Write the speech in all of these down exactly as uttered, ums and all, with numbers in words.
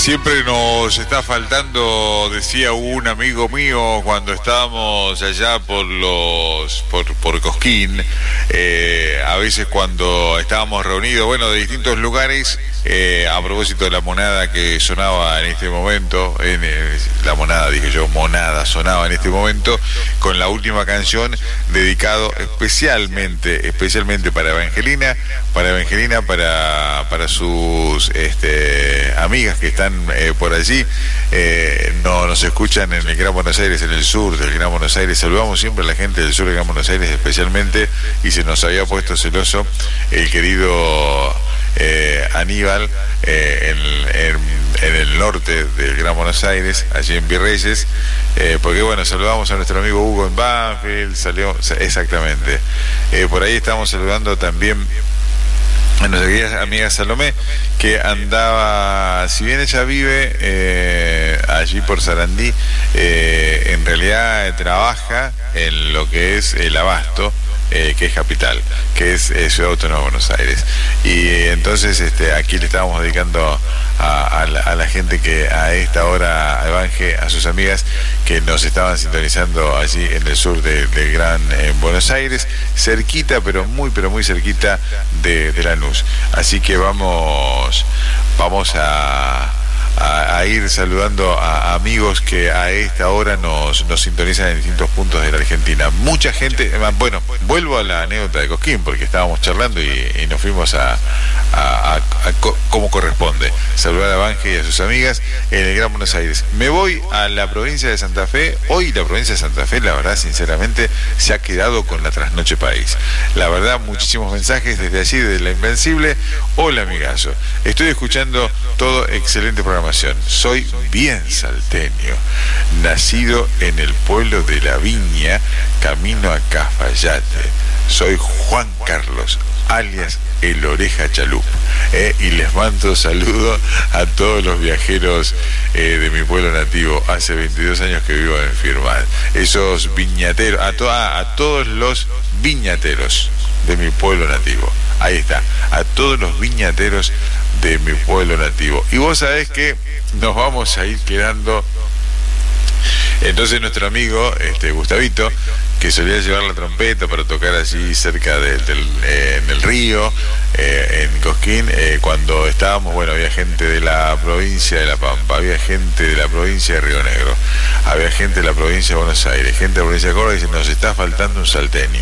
Siempre nos está faltando, decía un amigo mío cuando estábamos allá por los por, por Cosquín, eh, a veces cuando estábamos reunidos, bueno, de distintos lugares, eh, a propósito de la monada que sonaba en este momento, en, eh, la monada, dije yo, monada sonaba en este momento, con la última canción dedicado especialmente, especialmente para Evangelina, para Evangelina, para, para sus este, amigas que están Eh, por allí, eh, no, nos escuchan en el Gran Buenos Aires, en el sur del Gran Buenos Aires. Saludamos siempre a la gente del sur del Gran Buenos Aires especialmente, y se nos había puesto celoso el querido eh, Aníbal eh, en, en, en el norte del Gran Buenos Aires, allí en Virreyes, eh, porque bueno, saludamos a nuestro amigo Hugo en Banfield, salió exactamente, eh, por ahí estamos saludando también a nuestra querida amiga Salomé, que andaba, si bien ella vive eh, allí por Sarandí, eh, en realidad eh, trabaja en lo que es el Abasto, eh, que es capital, que es eh, Ciudad Autónoma de Buenos Aires. Y eh, entonces este, aquí le estábamos dedicando a, a, la, a la gente que a esta hora, a Evangel, a sus amigas que nos estaban sintonizando allí en el sur de, del Gran eh, Buenos Aires, cerquita, pero muy, pero muy cerquita de, de Lanús. Así que vamos, vamos a... A, a ir saludando a amigos que a esta hora nos, nos sintonizan en distintos puntos de la Argentina. Mucha gente, bueno, vuelvo a la anécdota de Cosquín, porque estábamos charlando y, y nos fuimos a, a, a, a co, como corresponde, saludar a Vanje y a sus amigas en el Gran Buenos Aires. Me voy a la provincia de Santa Fe. Hoy la provincia de Santa Fe, la verdad, sinceramente, se ha quedado con la trasnoche país. La verdad, muchísimos mensajes desde allí, de La Invencible. Hola, amigazo. Estoy escuchando todo, excelente programa. Soy bien salteño, nacido en el pueblo de La Viña, camino a Cafayate. Soy Juan Carlos, alias El Oreja Chalup, eh, y les mando saludo a todos los viajeros eh, de mi pueblo nativo. Hace veintidós años que vivo en Firmat. Esos viñateros, a, to a todos los viñateros de mi pueblo nativo. Ahí está, a todos los viñateros de mi pueblo nativo. Y vos sabés que nos vamos a ir quedando. Entonces nuestro amigo este Gustavito, que solía llevar la trompeta para tocar allí cerca de, del, eh, en el río, eh, en Cosquín, eh, cuando estábamos, bueno, había gente de la provincia de La Pampa, había gente de la provincia de Río Negro, había gente de la provincia de Buenos Aires, gente de la provincia de Córdoba, y dice, nos está faltando un salteño.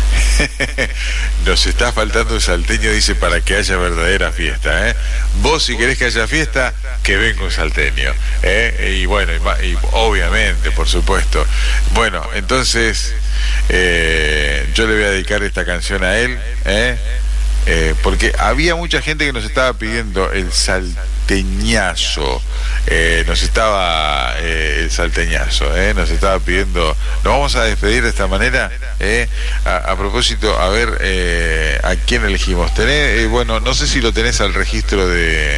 Nos está faltando un salteño, dice, para que haya verdadera fiesta, ¿eh? Vos, si querés que haya fiesta, que venga un salteño, ¿eh? Y bueno, y, y obviamente, por supuesto. Bueno, entonces eh, yo le voy a dedicar esta canción a él, ¿eh? Eh, porque había mucha gente que nos estaba pidiendo el salteñazo, eh, nos estaba eh, el salteñazo, eh, nos estaba pidiendo. Nos vamos a despedir de esta manera, eh, a, a propósito, a ver eh, a quién elegimos. Tenés, eh, bueno, no sé si lo tenés al registro de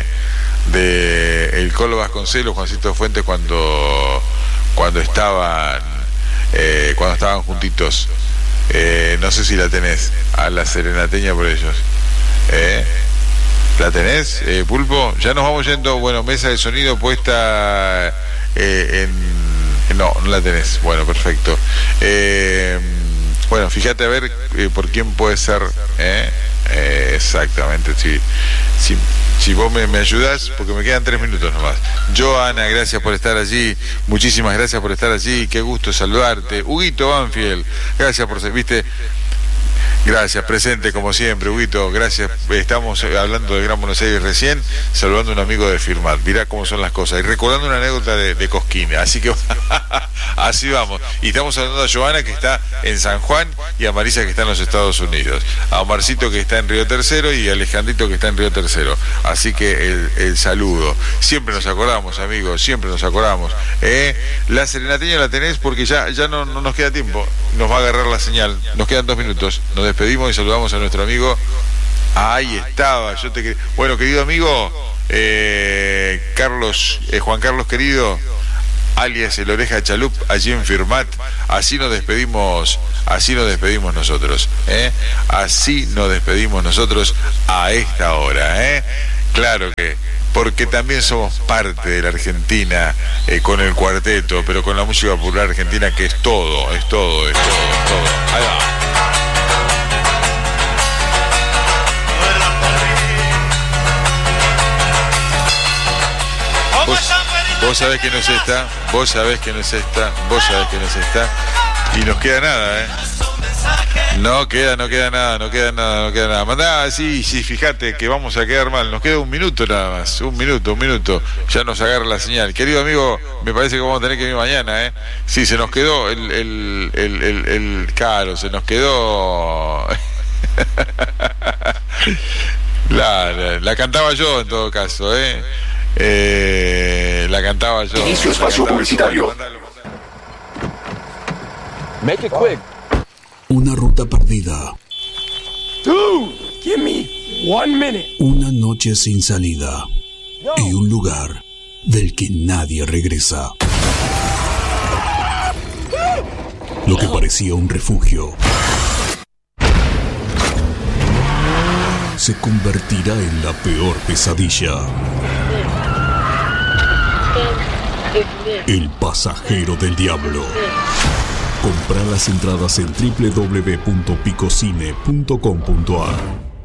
de el Colo Vasconcelos, Juancito Fuentes, cuando cuando estaban eh, cuando estaban juntitos. Eh, no sé si la tenés a la serenateña por ellos. Eh, ¿La tenés, eh, Pulpo? Ya nos vamos yendo. Bueno, mesa de sonido puesta eh, en... No, no la tenés. Bueno, perfecto. Eh, bueno, fíjate a ver eh, por quién puede ser. Eh, eh, exactamente, sí. Sí. Si vos me, me ayudás, porque me quedan tres minutos nomás. Joana, gracias por estar allí. Muchísimas gracias por estar allí. Qué gusto saludarte. Huguito Banfield, gracias por ser, viste. Gracias, presente como siempre, Huguito, gracias. Estamos hablando de Gran Buenos Aires recién, saludando a un amigo de Firmat. Mirá cómo son las cosas. Y recordando una anécdota de, de Cosquín. Así que así vamos. Y estamos hablando a Joana, que está en San Juan, y a Marisa, que está en los Estados Unidos. A Omarcito, que está en Río Tercero, y a Alejandrito, que está en Río Tercero. Así que el, el saludo. Siempre nos acordamos, amigos, siempre nos acordamos. ¿Eh? La serenateña la tenés, porque ya, ya no, no nos queda tiempo. Nos va a agarrar la señal. Nos quedan dos minutos. Nos despedimos y saludamos a nuestro amigo. Ahí estaba. Yo te Bueno, querido amigo, eh, Carlos, eh, Juan Carlos querido, alias El Oreja Chalup, allí en Firmat. Así nos despedimos, así nos despedimos nosotros, ¿eh? Así nos despedimos nosotros a esta hora, ¿eh? Claro que porque también somos parte de la Argentina eh, con el cuarteto, pero con la música popular argentina, que es todo, es todo, es todo, es todo. Ahí va. Vos, vos sabés que no es esta, vos sabés que no es esta, vos sabés que no es esta, y nos queda nada, ¿eh? No queda, no queda nada, no queda nada, no queda nada. Mandá, sí, sí, fíjate que vamos a quedar mal. Nos queda un minuto nada más, un minuto, un minuto. Ya nos agarra la señal. Querido amigo, me parece que vamos a tener que ir mañana, ¿eh? Sí, se nos quedó el, el, el, el, el caro, se nos quedó... la, la, la cantaba yo en todo caso, ¿eh? Eh, la cantaba yo. Inicio espacio publicitario. Make it quick. Una ruta perdida. Dude, give me one minute. Una noche sin salida. No. Y un lugar del que nadie regresa. Lo que parecía un refugio se convertirá en la peor pesadilla. El pasajero del diablo. Comprar las entradas en doble u doble u doble u punto picocine punto com punto a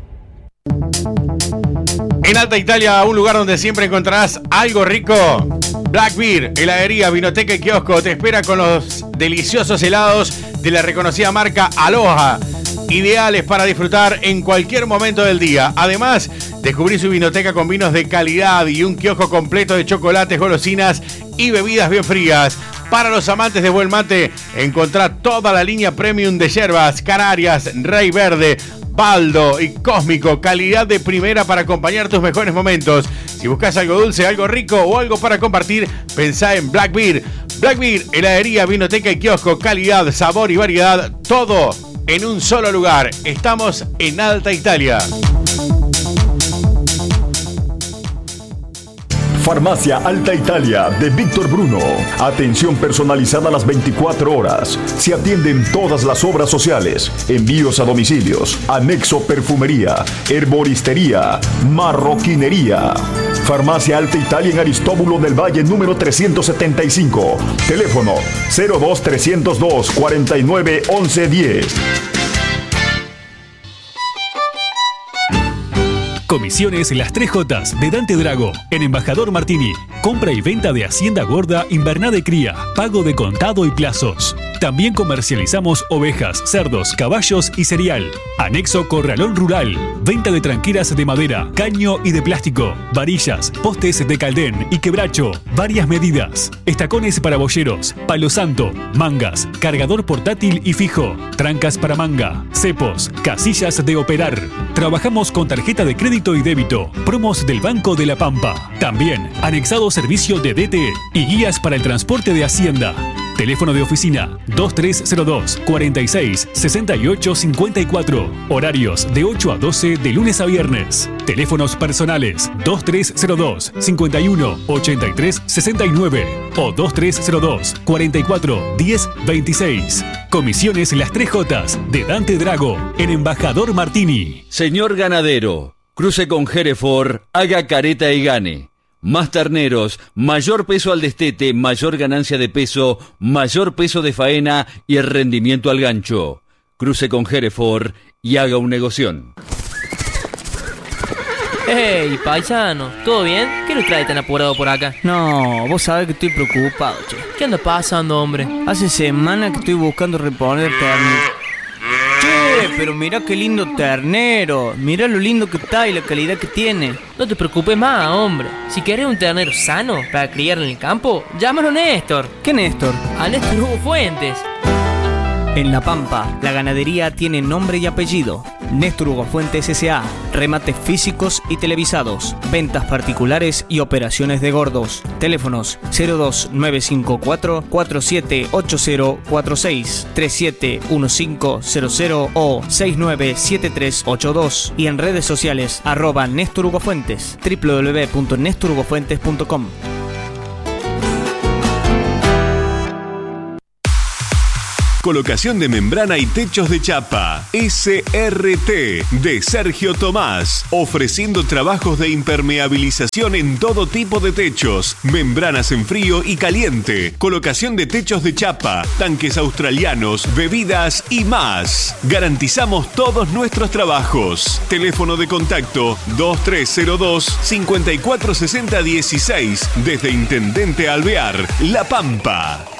r. En Alta Italia, un lugar donde siempre encontrarás algo rico. Black Beer, heladería, vinoteca y kiosco te espera con los deliciosos helados de la reconocida marca Aloha, ideales para disfrutar en cualquier momento del día. Además, descubrí su vinoteca con vinos de calidad y un kiosco completo de chocolates, golosinas y bebidas bien frías. Para los amantes de buen mate, encontrá toda la línea premium de yerbas, Canarias, Rey Verde, Baldo y Cósmico. Calidad de primera para acompañar tus mejores momentos. Si buscas algo dulce, algo rico o algo para compartir, pensá en Black Beer. Black Beer, heladería, vinoteca y kiosco. Calidad, sabor y variedad, todo en un solo lugar. Estamos en Alta Italia. Farmacia Alta Italia de Víctor Bruno. Atención personalizada a las veinticuatro horas. Se atienden todas las obras sociales. Envíos a domicilios. Anexo perfumería. Herboristería. Marroquinería. Farmacia Alta Italia en Aristóbulo del Valle número trescientos setenta y cinco. Teléfono cero dos trescientos dos cuarenta y nueve once diez. Comisiones Las tres Jotas de Dante Drago en Embajador Martini. Compra y venta de hacienda gorda, invernada de cría, pago de contado y plazos. También comercializamos ovejas, cerdos, caballos y cereal. Anexo Corralón Rural. Venta de tranqueras de madera, caño y de plástico. Varillas, postes de caldén y quebracho. Varias medidas. Estacones para boyeros. Palo santo. Mangas. Cargador portátil y fijo. Trancas para manga. Cepos. Casillas de operar. Trabajamos con tarjeta de crédito y débito. Promos del Banco de la Pampa. También anexado servicio de D T y guías para el transporte de hacienda. Teléfono de oficina dos tres cero dos, cuarenta y seis, sesenta y ocho cincuenta y cuatro. Horarios de ocho a doce de lunes a viernes. Teléfonos personales dos tres cero dos, cincuenta y uno, ochenta y tres sesenta y nueve o dos tres cero dos, cuarenta y cuatro, diez veintiséis. Comisiones Las tres Jotas de Dante Drago en Embajador Martini. Señor ganadero, cruce con Hereford, haga careta y gane. Más terneros, mayor peso al destete, mayor ganancia de peso, mayor peso de faena y el rendimiento al gancho. Cruce con Hereford y haga un negoción. Hey, paisano, ¿todo bien? ¿Qué lo trae tan apurado por acá? No, vos sabés que estoy preocupado, che. ¿Qué anda pasando, hombre? Hace semanas que estoy buscando reponer ternero. Che, pero mirá qué lindo ternero. Mirá lo lindo que está y la calidad que tiene. No te preocupes más, hombre. Si querés un ternero sano para criarlo en el campo, llámalo a Néstor. ¿Qué Néstor? A Néstor Hugo Fuentes. En La Pampa, la ganadería tiene nombre y apellido. Néstor Hugo Fuentes S A. Remates físicos y televisados. Ventas particulares y operaciones de gordos. Teléfonos cero dos nueve cinco cuatro, cuatro siete ocho cero cuatro seis, tres siete uno cinco cero cero o seis nueve siete tres ocho dos. Y en redes sociales, arroba Néstor Hugo Fuentes. doble u doble u doble u punto néstor hugo fuentes punto com. Colocación de membrana y techos de chapa. S R T de Sergio Tomás. Ofreciendo trabajos de impermeabilización en todo tipo de techos. Membranas en frío y caliente. Colocación de techos de chapa. Tanques australianos, bebidas y más. Garantizamos todos nuestros trabajos. Teléfono de contacto dos tres cero dos, cinco cuatro seis cero uno seis. Desde Intendente Alvear, La Pampa.